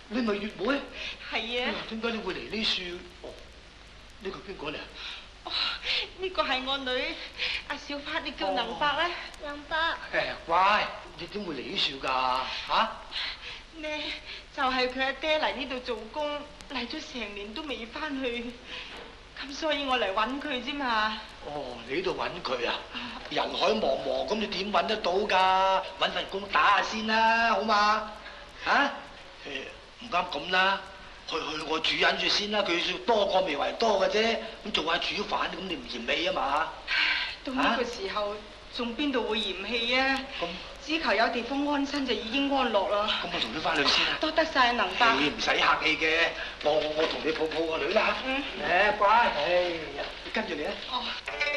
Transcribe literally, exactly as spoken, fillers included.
你咪月妹？ 係啊。 點解你會嚟呢處？哦，呢個邊個嚟啊？ 哦，呢個係我女阿小花，你叫能伯咧？ 能伯。 誒，乖，你點會嚟呢處㗎？嚇？ 呢就係佢阿爹嚟呢度做工，嚟咗成年都未翻去，咁所以我嚟揾佢啫嘛。 哦，你喺度揾佢啊？人海茫茫，咁你點揾得到㗎？揾份工打下先啦，好嘛？嚇？誒，唔啱咁啦，去去我煮緊住先啦，佢多過未為多嘅啫，咁做下煮飯，咁你唔嫌棄啊嘛？ 到呢個時候，仲邊度會嫌棄啊？咁只求有地方安身就已經安樂啦。 咁我同你翻去先啦。 多得晒能伯。 你唔使客氣嘅，我我我同你抱抱個女啦。嗯。誒，乖，誒，跟住你啊。哦。